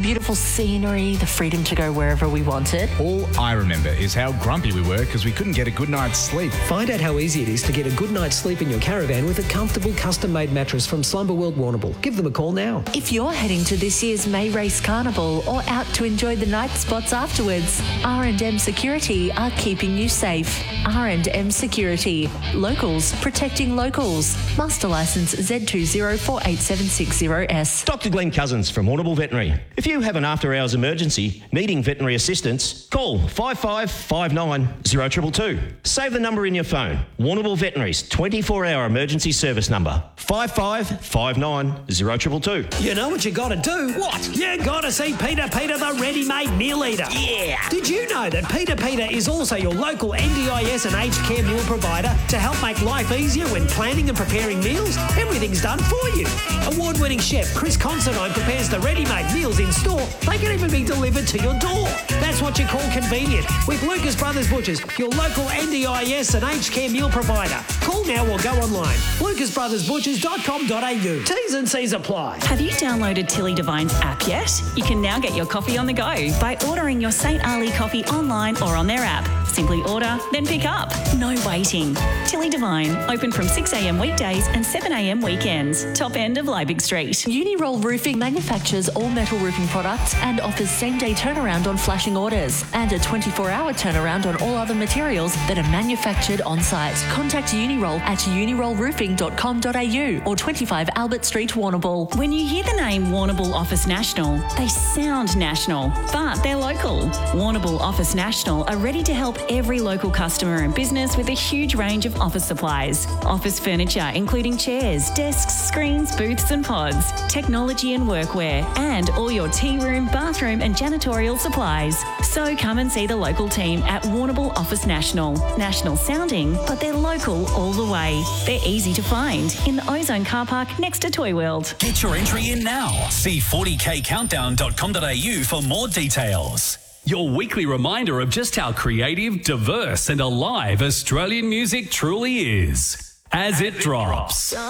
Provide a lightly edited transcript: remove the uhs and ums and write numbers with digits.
beautiful scenery, the freedom to go wherever we wanted. All I remember is how grumpy we were because we couldn't get a good night's sleep. Find out how easy it is to get a good night's sleep in your caravan with a comfortable custom-made mattress from Slumber World Warrnambool. Give them a call now. If you're heading to this year's May Race Carnival or out to enjoy the night spots afterwards, R&M Security are keeping you safe. R&M Security. Locals protecting locals. Master licence Z204870S. Dr. Glenn Cousins from Warrnambool Veterinary. If you have an after-hours emergency needing veterinary assistance, call 5559 0222. Save the number in your phone. Warrnambool Veterinary's 24-hour emergency service number, 5559 0222. You know what you got to do? What? You got to see Peter the ready-made meal eater. Yeah. Did you know that Peter is also your local NDIS and aged care meal provider to help make life easier when planning and preparing meals? Everything's done for you. Award-winning chef Chris Considine prepares the ready-made meals in store. They can even be delivered to your door. That's what you call convenient with Lucas Brothers Butchers, your local NDIS and aged care meal provider. Call now or go online. lucasbrothersbutchers.com.au. T's and C's apply. Have you downloaded Tilly Devine's app yet? You can now get your coffee on the go by ordering your St. Ali coffee online or on their app. Simply order, then pick up. No waiting. Tilly Devine, open from 6 a.m. weekdays and 7 a.m. weekends. Top end of Liebig Street. Uniroll Roofing manufactures all metal roofing products and offers same-day turnaround on flashing orders and a 24-hour turnaround on all other materials that are manufactured on-site. Contact Uniroll at unirollroofing.com.au or 25 Albert Street, Warrnambool. When you hear the name Warrnambool Office National, they sound national, but they're local. Warrnambool Office National are ready to help every local customer and business with a huge range of office supplies. Office furniture including chairs, desks, screens, booths and pods, technology and workwear, and all your tea room, bathroom and janitorial supplies. So come and see the local team at Warrnambool Office National. National sounding, but they're local all the way. They're easy to find in the Ozone car park next to Toy World. Get your entry in now. See 40kcountdown.com.au for more details. Your weekly reminder of just how creative, diverse and alive Australian music truly is. As it drops.